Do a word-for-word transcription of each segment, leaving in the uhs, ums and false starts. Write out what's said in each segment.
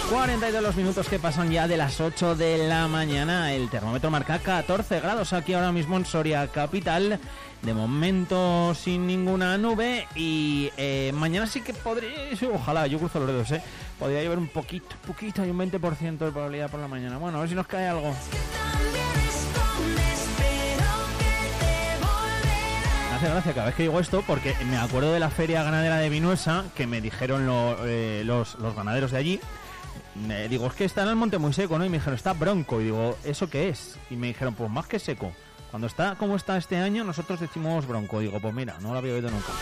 cuarenta y dos los minutos que pasan ya de las ocho de la mañana. El termómetro marca catorce grados aquí ahora mismo en Soria capital. De momento sin ninguna nube. Y eh, mañana sí que podría, ojalá, yo cruzo los dedos, ¿eh? Podría llover un poquito, poquito, hay un veinte por ciento de probabilidad por la mañana. Bueno, a ver si nos cae algo. Me hace gracia cada vez que digo esto porque me acuerdo de la feria ganadera de Vinuesa que me dijeron lo, eh, los, los ganaderos de allí. Me digo, es que está en el monte muy seco, ¿no? Y me dijeron, está bronco. Y digo, ¿eso qué es? Y me dijeron, pues más que seco. Cuando está como está este año, nosotros decimos bronco. Digo, pues mira, no lo había oído nunca.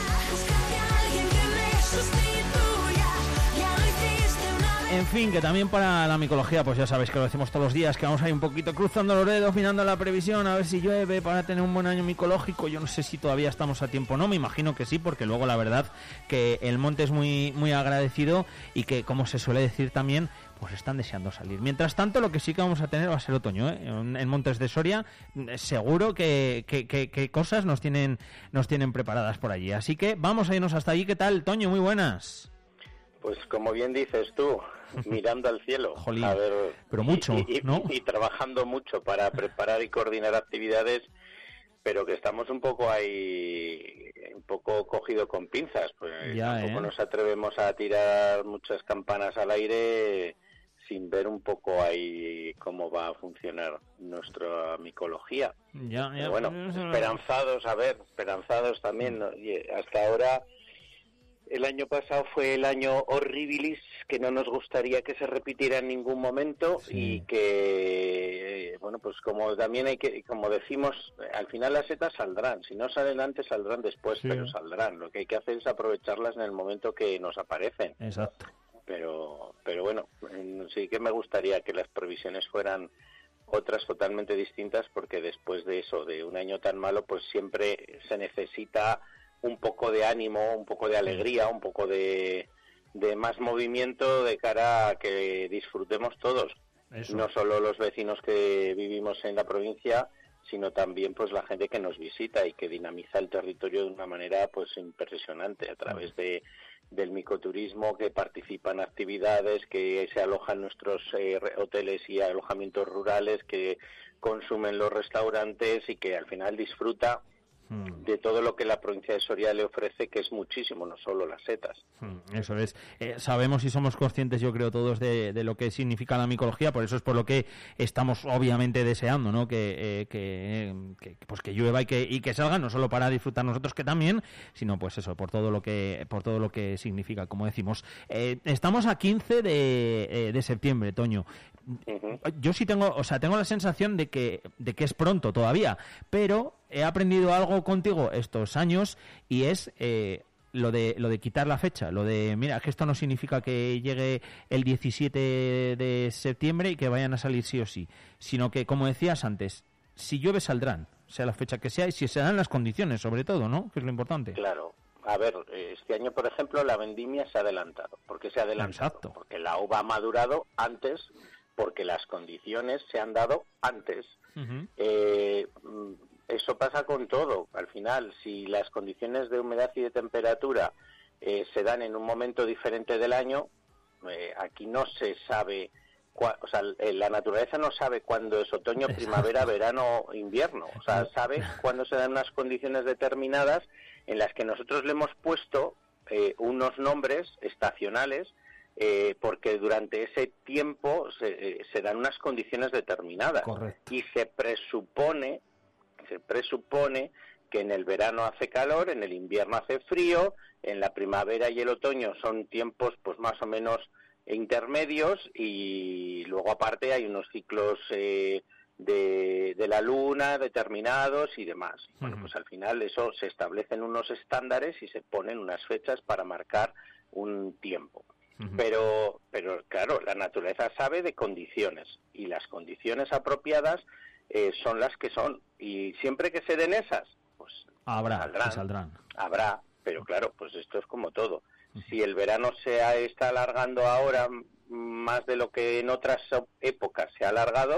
En fin, que también para la micología, pues ya sabéis que lo decimos todos los días, que vamos ahí un poquito cruzando los dedos, mirando la previsión, a ver si llueve para tener un buen año micológico. Yo no sé si todavía estamos a tiempo o no, me imagino que sí, porque luego la verdad que el monte es muy, muy agradecido y que, como se suele decir también, pues están deseando salir. Mientras tanto, lo que sí que vamos a tener va a ser otoño, ¿eh? En, en Montes de Soria, seguro que, que, que, que cosas nos tienen, nos tienen preparadas por allí. Así que vamos a irnos hasta allí. ¿Qué tal, Toño? Muy buenas. Pues como bien dices tú, mirando al cielo. Jolín, a ver, pero mucho, y, y, ¿no? Y, y trabajando mucho para preparar y coordinar actividades, pero que estamos un poco ahí, un poco cogido con pinzas. Pues ya, tampoco ¿eh? nos atrevemos a tirar muchas campanas al aire sin ver un poco ahí cómo va a funcionar nuestra micología. Ya, ya. Pero bueno, esperanzados, a ver, esperanzados también, ¿no? Y hasta ahora... El año pasado fue el año horribilis, que no nos gustaría que se repitiera en ningún momento, sí. Y que, bueno, pues como también hay que, como decimos, al final las setas saldrán, si no salen antes saldrán después, sí. Pero saldrán. Lo que hay que hacer es aprovecharlas en el momento que nos aparecen. Exacto. Pero, pero bueno, sí que me gustaría que las previsiones fueran otras totalmente distintas, porque después de eso, de un año tan malo, pues siempre se necesita un poco de ánimo, un poco de alegría, un poco de, de más movimiento de cara a que disfrutemos todos. Eso. No solo los vecinos que vivimos en la provincia, sino también pues la gente que nos visita y que dinamiza el territorio de una manera pues impresionante a través de del micoturismo, que participa en actividades, que se alojan nuestros eh, hoteles y alojamientos rurales, que consumen los restaurantes y que al final disfruta de todo lo que la provincia de Soria le ofrece, que es muchísimo, no solo las setas. Eso es. Eh, sabemos y somos conscientes, yo creo, todos de, de lo que significa la micología, por eso es por lo que estamos obviamente deseando, ¿no? Que, eh, que, que pues que llueva y que y que salga, no solo para disfrutar nosotros, que también, sino pues eso, por todo lo que por todo lo que significa, como decimos. Eh, estamos a quince de, eh, de septiembre, Toño. Uh-huh. Yo sí tengo, o sea, tengo la sensación de que de que es pronto todavía, pero he aprendido algo contigo estos años y es eh, lo de lo de quitar la fecha, lo de, mira, que esto no significa que llegue el diecisiete de septiembre y que vayan a salir sí o sí, sino que, como decías antes, si llueve saldrán, sea la fecha que sea, y si se dan las condiciones, sobre todo, ¿no? Que es lo importante. Claro. A ver, este año, por ejemplo, la vendimia se ha adelantado. ¿Por qué se ha adelantado? Exacto. Porque la uva ha madurado antes, porque las condiciones se han dado antes. Uh-huh. Eh... Eso pasa con todo. Al final, si las condiciones de humedad y de temperatura eh, se dan en un momento diferente del año, eh, aquí no se sabe, cua- o sea, la naturaleza no sabe cuándo es otoño, primavera, verano, invierno. O sea, sabe cuándo se dan unas condiciones determinadas en las que nosotros le hemos puesto eh, unos nombres estacionales, eh, porque durante ese tiempo se, eh, se dan unas condiciones determinadas. Correcto. Y se presupone se presupone que en el verano hace calor, en el invierno hace frío, en la primavera y el otoño son tiempos pues más o menos intermedios, y luego aparte hay unos ciclos eh, de, de la luna determinados y demás. Uh-huh. Bueno, pues al final eso se establecen unos estándares y se ponen unas fechas para marcar un tiempo. Uh-huh. Pero, pero claro, la naturaleza sabe de condiciones, y las condiciones apropiadas Eh, son las que son, y siempre que se den esas, pues habrá, saldrán, saldrán. habrá, pero claro, pues esto es como todo. Si el verano se ha, está alargando ahora más de lo que en otras épocas se ha alargado,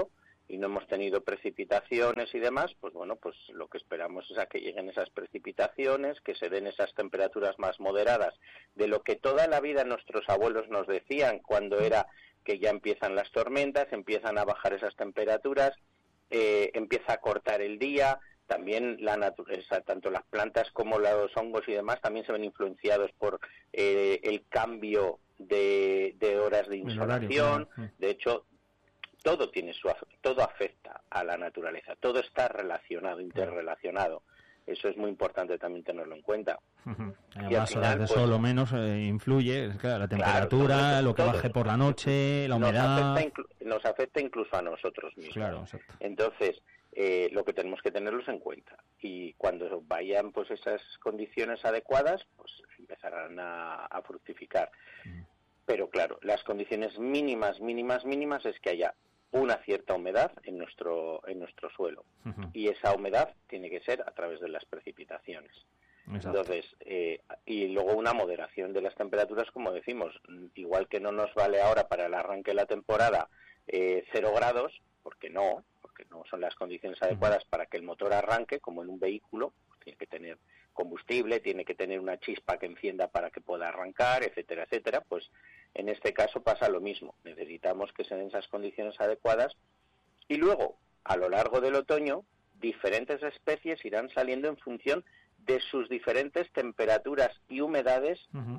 y no hemos tenido precipitaciones y demás, pues bueno, pues lo que esperamos es a que lleguen esas precipitaciones, que se den esas temperaturas más moderadas, de lo que toda la vida nuestros abuelos nos decían cuando era que ya empiezan las tormentas, empiezan a bajar esas temperaturas, eh, empieza a cortar el día. También la naturaleza, tanto las plantas como los hongos y demás, también se ven influenciados por eh, el cambio de, de horas de insolación. Claro. De hecho, todo tiene su todo afecta a la naturaleza, todo está relacionado, interrelacionado. Eso es muy importante también tenerlo en cuenta. Uh-huh. Además, horas de pues, sol o menos eh, influye, claro, la temperatura, claro, lo que todo, baje por la noche, la humedad. Nos afecta, inclu- nos afecta incluso a nosotros mismos. Claro, exacto. Entonces, eh, lo que tenemos que tenerlos en cuenta. Y cuando vayan pues esas condiciones adecuadas, pues empezarán a, a fructificar. Uh-huh. Pero claro, las condiciones mínimas, mínimas, mínimas es que haya una cierta humedad en nuestro en nuestro suelo. Uh-huh. Y esa humedad tiene que ser a través de las precipitaciones. Exacto. Entonces, eh, y luego una moderación de las temperaturas, como decimos, igual que no nos vale ahora para el arranque de la temporada eh, cero grados, porque no, porque no son las condiciones adecuadas uh-huh. para que el motor arranque, como en un vehículo, pues tiene que tener combustible, tiene que tener una chispa que encienda para que pueda arrancar, etcétera, etcétera. Pues en este caso pasa lo mismo. Necesitamos que se den esas condiciones adecuadas y luego, a lo largo del otoño, diferentes especies irán saliendo en función de sus diferentes temperaturas y humedades uh-huh.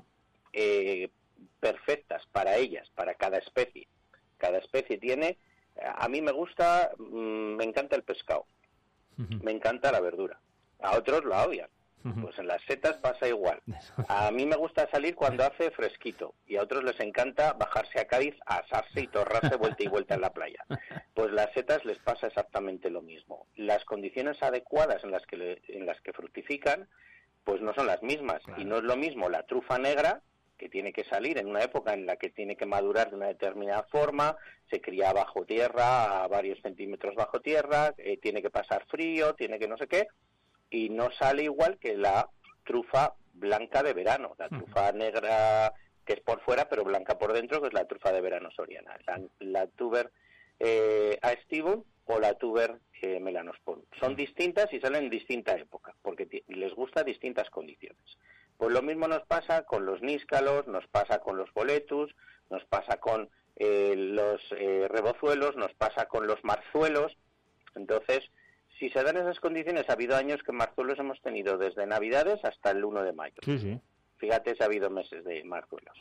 eh, perfectas para ellas, para cada especie. Cada especie tiene... A mí me gusta, mmm, me encanta el pescado, uh-huh. me encanta la verdura. A otros la odian. Pues en las setas pasa igual. A mí me gusta salir cuando hace fresquito y a otros les encanta bajarse a Cádiz a asarse y torrarse vuelta y vuelta en la playa. Pues las setas les pasa exactamente lo mismo. Las condiciones adecuadas en las que le, en las que fructifican pues no son las mismas. Claro. Y no es lo mismo la trufa negra, que tiene que salir en una época en la que tiene que madurar de una determinada forma, se cría bajo tierra, a varios centímetros bajo tierra, eh, tiene que pasar frío, tiene que no sé qué, y no sale igual que la trufa blanca de verano, la trufa negra que es por fuera pero blanca por dentro, que es la trufa de verano soriana, la, la tuber eh, aestivum o la tuber eh, melanosporum. Son distintas y salen en distinta época, porque t- les gusta distintas condiciones. Pues lo mismo nos pasa con los níscalos, nos pasa con los boletus, nos pasa con eh, los eh, rebozuelos, nos pasa con los marzuelos. Entonces, si se dan esas condiciones, ha habido años que marzuelos hemos tenido desde Navidades hasta el uno de mayo. Sí, sí. Fíjate si ha habido meses de marzuelos.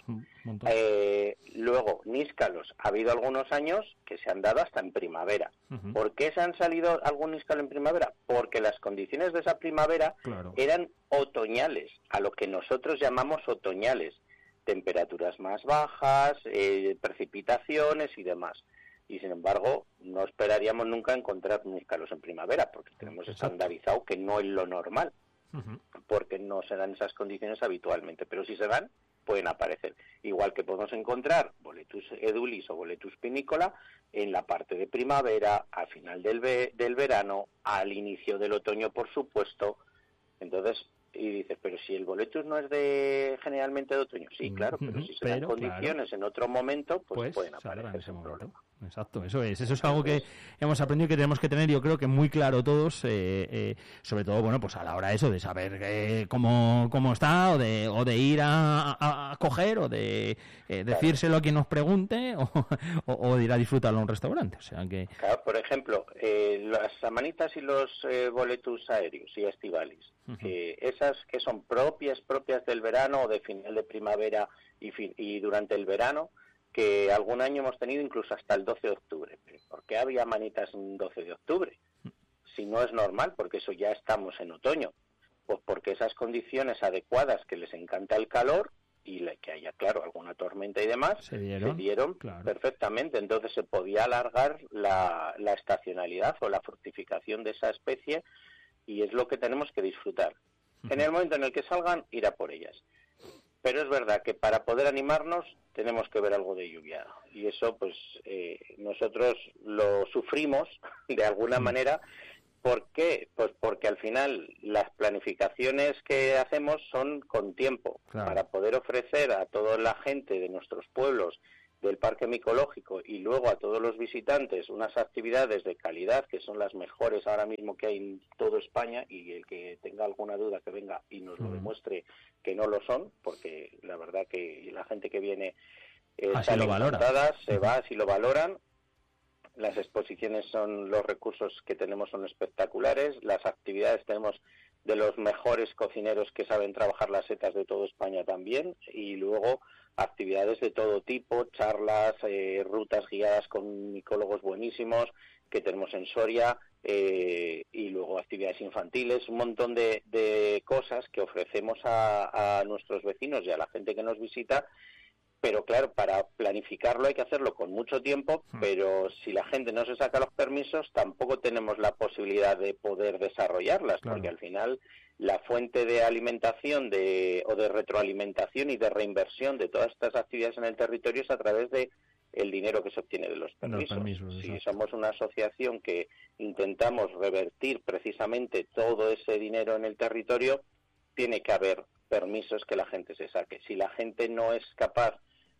Eh, luego, níscalos. Ha habido algunos años que se han dado hasta en primavera. Uh-huh. ¿Por qué se han salido algún níscalo en primavera? Porque las condiciones de esa primavera claro. eran otoñales, a lo que nosotros llamamos otoñales. Temperaturas más bajas, eh, precipitaciones y demás. Y sin embargo, no esperaríamos nunca encontrar níscalos en primavera, porque tenemos Exacto. estandarizado que no es lo normal, uh-huh. porque no se dan esas condiciones habitualmente, pero si se dan, pueden aparecer. Igual que podemos encontrar Boletus edulis o Boletus pinicola en la parte de primavera, al final del, ve- del verano, al inicio del otoño, por supuesto. Entonces, y dices, pero si el Boletus no es de generalmente de otoño, sí, claro, pero si se pero, dan condiciones claro. en otro momento, pues, pues pueden aparecer sin problema. Exacto, eso es, eso es algo que hemos aprendido y que tenemos que tener, yo creo que muy claro todos, eh, eh, sobre todo, bueno, pues a la hora eso de saber eh, cómo, cómo está, o de, o de ir a, a, a coger, o de eh, decírselo a quien nos pregunte, o, o, o de ir a disfrutarlo a un restaurante, o sea que... Claro, por ejemplo, eh, las amanitas y los eh, boletus aéreos y estivalis, uh-huh. eh, esas que son propias, propias del verano o de final de primavera y, fin, y durante el verano, que algún año hemos tenido incluso hasta el doce de octubre. ¿Por qué había manitas en doce de octubre? Si no es normal, porque eso ya estamos en otoño. Pues porque esas condiciones adecuadas, que les encanta el calor y que haya, claro, alguna tormenta y demás, se dieron, se dieron claro. perfectamente. Entonces se podía alargar la, la estacionalidad o la fructificación de esa especie y es lo que tenemos que disfrutar. Uh-huh. En el momento en el que salgan, ir a por ellas. Pero es verdad que para poder animarnos tenemos que ver algo de lluvia y eso pues eh, nosotros lo sufrimos de alguna manera. ¿Por qué? Pues porque al final las planificaciones que hacemos son con tiempo, claro. para poder ofrecer a toda la gente de nuestros pueblos del parque micológico y luego a todos los visitantes unas actividades de calidad que son las mejores ahora mismo que hay en toda España, y el que tenga alguna duda que venga y nos lo demuestre que no lo son, porque la verdad que la gente que viene eh, así lo valora, se va, así lo valoran. Las exposiciones son, los recursos que tenemos son espectaculares, las actividades tenemos de los mejores cocineros que saben trabajar las setas de toda España también, y luego actividades de todo tipo, charlas, eh, rutas guiadas con micólogos buenísimos que tenemos en Soria, eh, y luego actividades infantiles, un montón de, de cosas que ofrecemos a, a nuestros vecinos y a la gente que nos visita. Pero claro, para planificarlo hay que hacerlo con mucho tiempo, pero si la gente no se saca los permisos, tampoco tenemos la posibilidad de poder desarrollarlas, claro. Porque al final la fuente de alimentación de, o de retroalimentación y de reinversión de todas estas actividades en el territorio es a través de el dinero que se obtiene de los permisos. Los permisos si exacto. Somos una asociación que intentamos revertir precisamente todo ese dinero en el territorio, tiene que haber permisos que la gente se saque. Si la gente no es capaz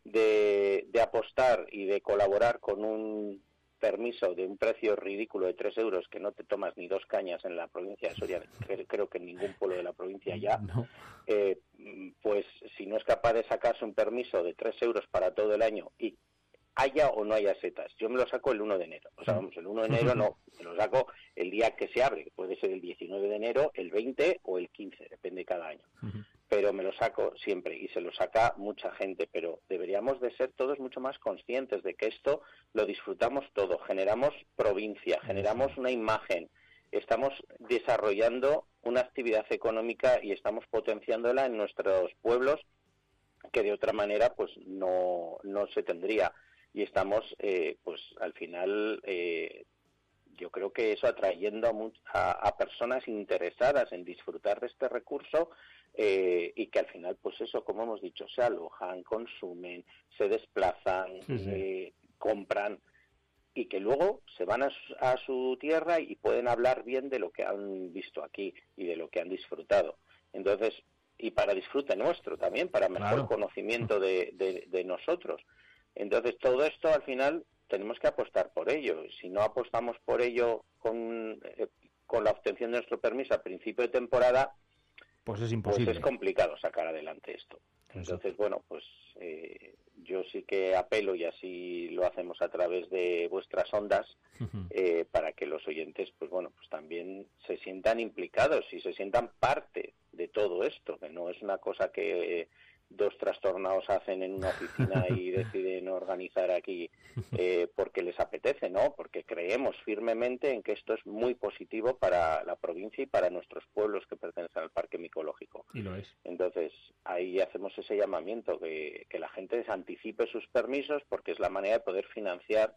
de, de apostar y de colaborar con un permiso de un precio ridículo de tres euros, que no te tomas ni dos cañas en la provincia de Soria, creo que en ningún pueblo de la provincia ya, no. eh, pues si no es capaz de sacarse un permiso de tres euros para todo el año y haya o no haya setas, yo me lo saco el uno de enero, o sea, vamos, el uno de enero no, me lo saco el día que se abre, que puede ser el diecinueve de enero, el veinte o el quince, depende cada año, uh-huh. Pero me lo saco siempre y se lo saca mucha gente, pero deberíamos de ser todos mucho más conscientes de que esto lo disfrutamos todo, generamos provincia, generamos una imagen, estamos desarrollando una actividad económica y estamos potenciándola en nuestros pueblos que de otra manera pues no, no se tendría. Y estamos, eh, pues al final, eh, yo creo que eso atrayendo a, much- a, a personas interesadas en disfrutar de este recurso eh, y que al final, pues eso, como hemos dicho, se alojan, consumen, se desplazan, sí, sí. Eh, compran y que luego se van a su, a su tierra y pueden hablar bien de lo que han visto aquí y de lo que han disfrutado. Entonces, y para disfrute nuestro también, para mejor claro. conocimiento de, de, de nosotros. Entonces, todo esto al final tenemos que apostar por ello. Si no apostamos por ello con, eh, con la obtención de nuestro permiso a principio de temporada, pues es imposible. Pues es complicado sacar adelante esto. Entonces, bueno, pues eh, yo sí que apelo, y así lo hacemos a través de vuestras ondas, uh-huh. eh, para que los oyentes, pues bueno, pues también se sientan implicados y se sientan parte de todo esto, que no es una cosa que eh, dos trastornados hacen en una oficina y deciden organizar aquí eh, porque les apetece, ¿no? Porque creemos firmemente en que esto es muy positivo para la provincia y para nuestros pueblos que pertenecen al parque micológico. Y lo es. Entonces, ahí hacemos ese llamamiento, que, que la gente se anticipe sus permisos, porque es la manera de poder financiar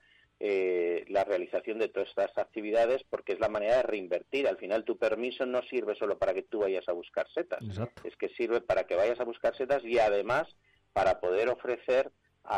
Eh, la realización de todas estas actividades, porque es la manera de reinvertir. Al final tu permiso no sirve solo para que tú vayas a buscar setas. Exacto. Es que sirve para que vayas a buscar setas y además para poder ofrecer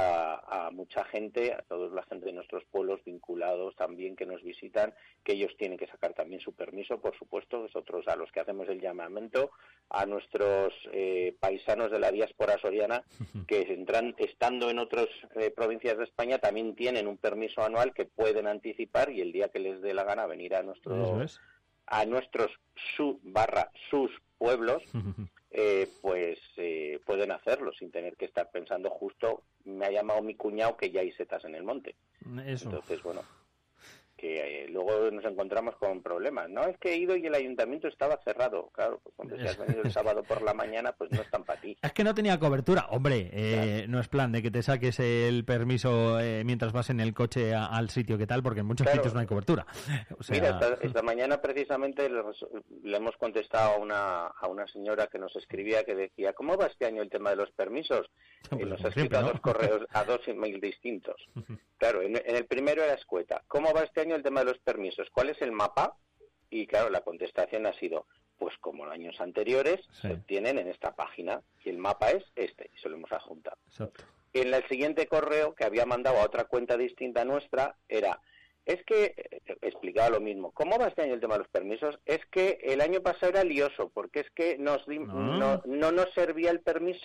a, a mucha gente, a toda la gente de nuestros pueblos vinculados también que nos visitan, que ellos tienen que sacar también su permiso, por supuesto, nosotros a los que hacemos el llamamiento, a nuestros eh, paisanos de la diáspora soriana, que entran, estando en otras eh, provincias de España, también tienen un permiso anual que pueden anticipar y el día que les dé la gana venir a nuestros a nuestros su barra sus pueblos, eh, pues eh, pueden hacerlo sin tener que estar pensando. Justo me ha llamado mi cuñado que ya hay setas en el monte. Eso. Entonces, bueno, que eh, luego nos encontramos con problemas. No, es que he ido y el ayuntamiento estaba cerrado. Claro, pues cuando te has venido el sábado por la mañana, pues no están para ti. Es que no tenía cobertura. Hombre, eh, claro. No es plan de que te saques el permiso eh, mientras vas en el coche a, al sitio que tal, porque en muchos claro. sitios no hay cobertura. O sea... Mira, esta, esta mañana precisamente le, le hemos contestado a una, a una señora que nos escribía, que decía, ¿cómo va este año el tema de los permisos? No, y nos ha escrito a ¿no? dos correos, a dos emails distintos. Claro, en, en el primero era escueta. ¿Cómo va este año el tema de los permisos? ¿Cuál es el mapa? Y claro, la contestación ha sido, pues como en años anteriores, sí. se obtienen en esta página. Y el mapa es este, y se lo hemos adjuntado. Exacto. En el siguiente correo, que había mandado a otra cuenta distinta nuestra, era, es que, eh, explicaba lo mismo, ¿cómo va este año el tema de los permisos? Es que el año pasado era lioso, porque es que nos di- no. No, no nos servía el permiso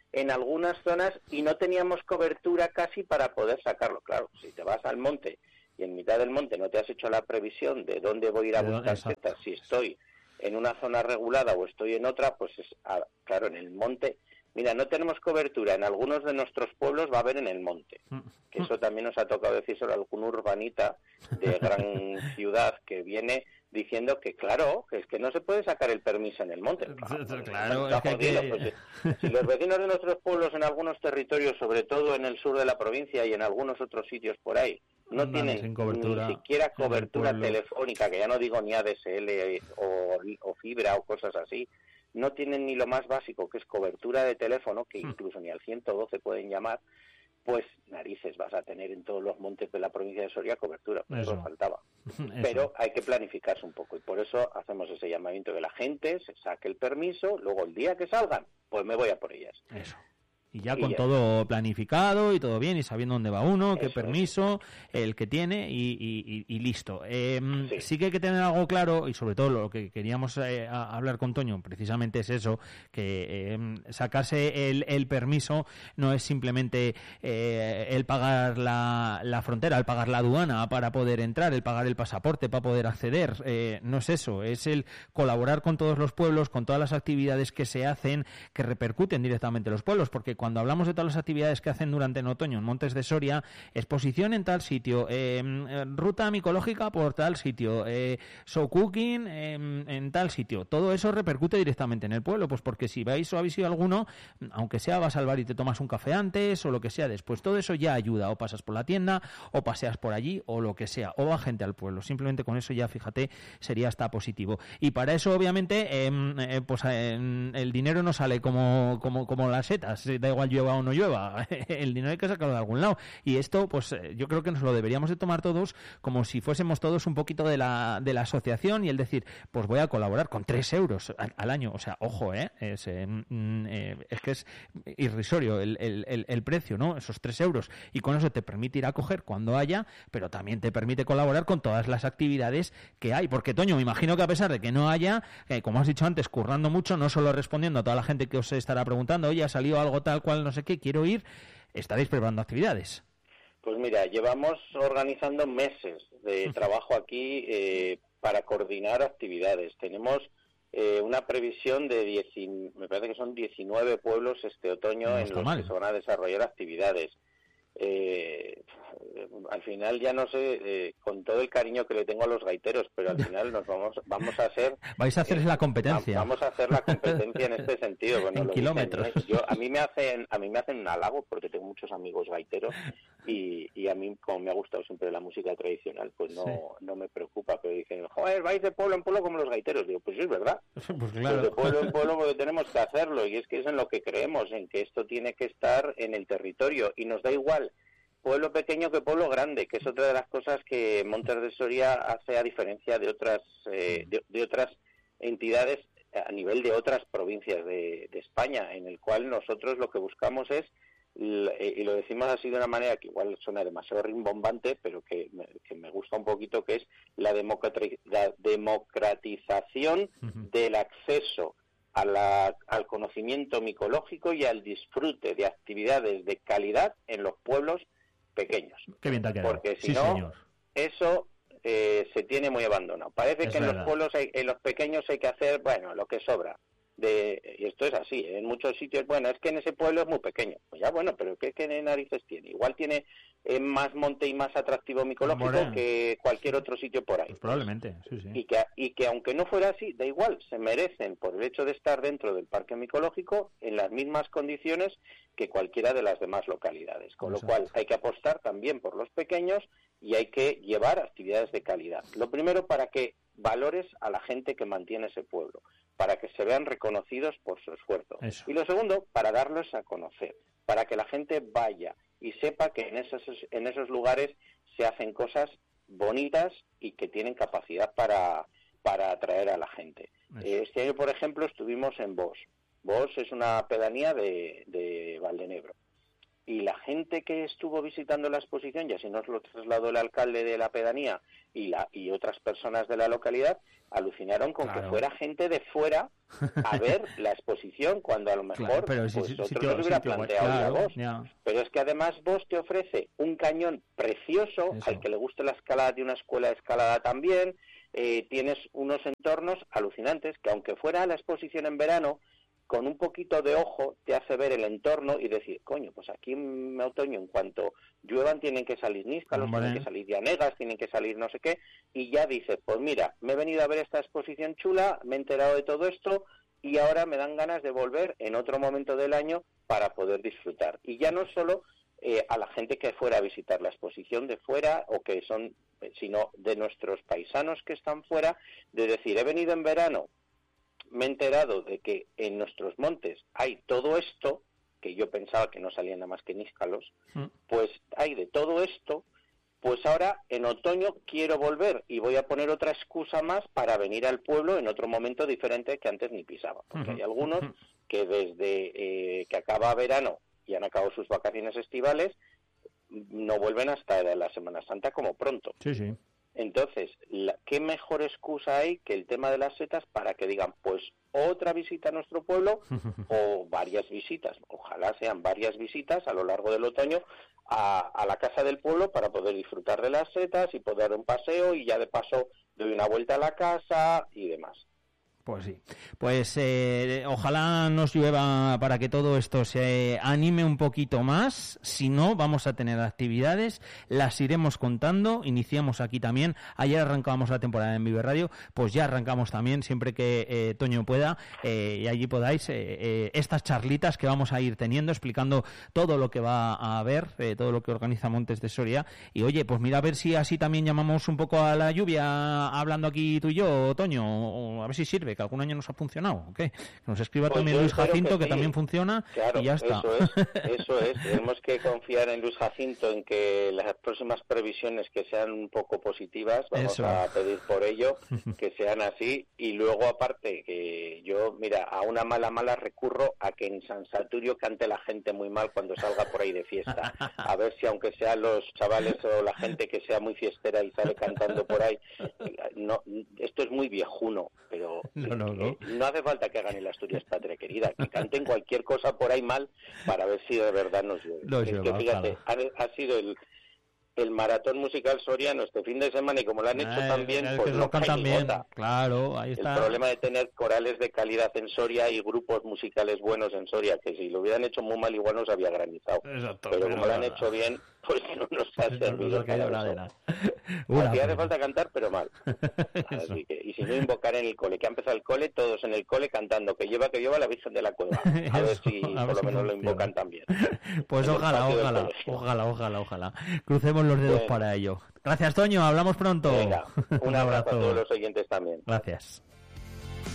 en algunas zonas y no teníamos cobertura casi para poder sacarlo. Claro, si te vas al monte y en mitad del monte no te has hecho la previsión de dónde voy a ir a buscar setas, si estoy en una zona regulada o estoy en otra, pues es, claro, en el monte. Mira, no tenemos cobertura, en algunos de nuestros pueblos va a haber en el monte, que eso también nos ha tocado decir sobre algún urbanita de gran ciudad que viene diciendo que claro, que es que no se puede sacar el permiso en el monte. Claro, claro es que hay que... Pues, si los vecinos de nuestros pueblos en algunos territorios, sobre todo en el sur de la provincia y en algunos otros sitios por ahí, no Andan tienen ni siquiera cobertura telefónica, que ya no digo ni A D S L o, o fibra o cosas así, no tienen ni lo más básico, que es cobertura de teléfono, que incluso ni al ciento doce pueden llamar, pues narices vas a tener en todos los montes de la provincia de Soria cobertura, pues eso faltaba. Eso. Pero hay que planificarse un poco y por eso hacemos ese llamamiento de la gente, se saque el permiso, luego el día que salgan, pues me voy a por ellas. Eso. Y ya con y todo es. planificado y todo bien y sabiendo dónde va uno, qué Eso permiso, es. el que tiene y, y, y listo. Eh, sí. sí que hay que tener algo claro y sobre todo lo que queríamos eh, a hablar con Toño precisamente es eso, que eh, sacarse el, el permiso no es simplemente eh, el pagar la, la frontera, el pagar la aduana para poder entrar, el pagar el pasaporte para poder acceder, eh, no es eso, es el colaborar con todos los pueblos, con todas las actividades que se hacen, que repercuten directamente en los pueblos, porque cuando hablamos de todas las actividades que hacen durante el otoño en Montes de Soria, exposición en tal sitio, eh, ruta micológica por tal sitio, eh, show cooking eh, en tal sitio, todo eso repercute directamente en el pueblo, pues porque si vais o habéis ido alguno, aunque sea vas al bar y te tomas un café antes o lo que sea después, todo eso ya ayuda, o pasas por la tienda o paseas por allí o lo que sea, o va gente al pueblo, simplemente con eso ya fíjate sería hasta positivo. Y para eso obviamente eh, eh, pues eh, el dinero no sale como, como, como las setas, da igual llueva o no llueva, el dinero hay que sacarlo de algún lado y esto pues yo creo que nos lo deberíamos de tomar todos como si fuésemos todos un poquito de la, de la asociación y el decir, pues voy a colaborar con tres euros al, al año, o sea, ojo, eh, es, eh, eh, es que es irrisorio el, el, el, el precio, ¿no? Esos tres euros y con eso te permite ir a coger cuando haya, pero también te permite colaborar con todas las actividades que hay, porque Toño, me imagino que a pesar de que no haya, eh, como has dicho antes, currando mucho, no solo respondiendo a toda la gente que os estará preguntando, oye, ha salido algo tal cual, no sé qué, quiero ir, estaréis preparando actividades. Pues mira, llevamos organizando meses de trabajo aquí eh, para coordinar actividades. Tenemos eh, una previsión de, diez, me parece que son diecinueve pueblos este otoño no en los mal. que se van a desarrollar actividades. Eh, al final ya no sé, eh, con todo el cariño que le tengo a los gaiteros, pero al final nos vamos vamos a hacer vais a hacer eh, la competencia vamos a hacer la competencia en este sentido, bueno, en kilómetros dicen, ¿eh? Yo a mí me hacen a mí me hacen un halago porque tengo muchos amigos gaiteros y, y a mí como me ha gustado siempre la música tradicional pues no sí. no me preocupa, pero dicen, joder, vais de pueblo en pueblo como los gaiteros, digo, pues sí, es verdad, pues claro, pues de pueblo en pueblo porque tenemos que hacerlo y es que es en lo que creemos, en que esto tiene que estar en el territorio y nos da igual pueblo pequeño que pueblo grande, que es otra de las cosas que Montes de Soria hace a diferencia de otras eh, de, de otras entidades a nivel de otras provincias de, de España, en el cual nosotros lo que buscamos es, y lo decimos así de una manera que igual suena demasiado rimbombante, pero que me, que me gusta un poquito, que es la, democrati- la democratización uh-huh. del acceso a la, al conocimiento micológico y al disfrute de actividades de calidad en los pueblos pequeños. Qué bien te ha quedado. Porque si sí, no, señor. eso eh, se tiene muy abandonado. Parece es que en verdad. los pueblos, hay, en los pequeños hay que hacer, bueno, lo que sobra. De, y esto es así, ¿eh? En muchos sitios, bueno, es que en ese pueblo es muy pequeño. Pues ya, bueno, pero ¿qué, qué narices tiene? Igual tiene eh, más monte y más atractivo micológico bueno, que cualquier otro sitio por ahí. Pues probablemente, sí, sí. Y que, y que aunque no fuera así, da igual, se merecen por el hecho de estar dentro del parque micológico en las mismas condiciones que cualquiera de las demás localidades. Con Exacto. lo cual hay que apostar también por los pequeños y hay que llevar actividades de calidad. Lo primero para que valores a la gente que mantiene ese pueblo, para que se vean reconocidos por su esfuerzo. Eso. Y lo segundo, para darlos a conocer, para que la gente vaya y sepa que en esos, en esos lugares se hacen cosas bonitas y que tienen capacidad para, para atraer a la gente. Eh, este año, por ejemplo, estuvimos en Bos. Bos es una pedanía de, de Valdenebro. y la gente que estuvo visitando la exposición, y así nos lo trasladó el alcalde de la pedanía y, la, y otras personas de la localidad, alucinaron con claro. que fuera gente de fuera a ver la exposición, cuando a lo mejor claro, pero si, pues, si, otros si nos hubiera planteado claro, a vos. Yeah. Pero es que además vos te ofrece un cañón precioso, Eso. al que le guste la escalada, de una escuela de escalada también, eh, tienes unos entornos alucinantes, que aunque fuera la exposición en verano, con un poquito de ojo te hace ver el entorno y decir, coño, pues aquí en otoño, en cuanto lluevan, tienen que salir níscalos, vale. tienen que salir llanegas, tienen que salir no sé qué, y ya dices, pues mira, me he venido a ver esta exposición chula, me he enterado de todo esto, y ahora me dan ganas de volver en otro momento del año para poder disfrutar. Y ya no solo eh, a la gente que fuera a visitar la exposición de fuera, o que son, sino de nuestros paisanos que están fuera, de decir, he venido en verano, me he enterado de que en nuestros montes hay todo esto, que yo pensaba que no salían nada más que níscalos, mm. pues hay de todo esto, pues ahora en otoño quiero volver y voy a poner otra excusa más para venir al pueblo en otro momento diferente que antes ni pisaba. Porque hay algunos que desde eh, que acaba verano y han acabado sus vacaciones estivales, no vuelven hasta la Semana Santa como pronto. Sí, sí. Entonces, la, ¿qué mejor excusa hay que el tema de las setas para que digan, pues, otra visita a nuestro pueblo o varias visitas? Ojalá sean varias visitas a lo largo del otoño a, a la casa del pueblo para poder disfrutar de las setas y poder dar un paseo y ya de paso doy una vuelta a la casa y demás. Pues sí, pues eh, ojalá nos llueva para que todo esto se anime un poquito más. Si no, vamos a tener actividades, las iremos contando. Iniciamos aquí también, ayer arrancábamos la temporada en Vive Radio, pues ya arrancamos también, siempre que eh, Toño pueda, eh, y allí podáis, eh, eh, estas charlitas que vamos a ir teniendo, explicando todo lo que va a haber, eh, todo lo que organiza Montes de Soria. Y oye, pues mira a ver si así también llamamos un poco a la lluvia, hablando aquí tú y yo, Toño, o a ver si sirve, que algún año nos ha funcionado, ¿ok? Que nos escriba pues también Luis Jacinto, que, que sí. también funciona, claro, y ya está. Eso es, eso es. Tenemos que confiar en Luis Jacinto, en que las próximas previsiones que sean un poco positivas, vamos eso. a pedir por ello, que sean así, y luego aparte, que yo, mira, a una mala mala recurro a que en San Saturio cante la gente muy mal cuando salga por ahí de fiesta, a ver si aunque sean los chavales o la gente que sea muy fiestera y sale cantando por ahí, no, esto es muy viejuno, pero... No, no, no. no hace falta que hagan el Asturias Patria Querida, que canten cualquier cosa por ahí mal para ver si de verdad nos llueve. No, es que fíjate, ha, ha sido el, el maratón musical soriano este fin de semana, y como lo han hecho Ay, tan bien, pues no lo cantan bien. Claro, ahí está. El problema de tener corales de calidad en Soria y grupos musicales buenos en Soria, que si lo hubieran hecho muy mal igual nos había granizado. Exacto, pero, pero como nada. lo han hecho bien, pues no nos ha servido. No Aquí hace falta cantar, pero mal. Así que, y si no, invocar en el cole, que ha empezado el cole, todos en el cole cantando, que lleva, que lleva la Virgen de la Cueva. A ver si a ver por lo si menos lo invocan también. Pues ojalá, ojalá, ojalá, ojalá, ojalá. Crucemos los dedos bueno. para ello. Gracias, Toño, hablamos pronto. Venga, un, un abrazo a todos los oyentes también. Gracias.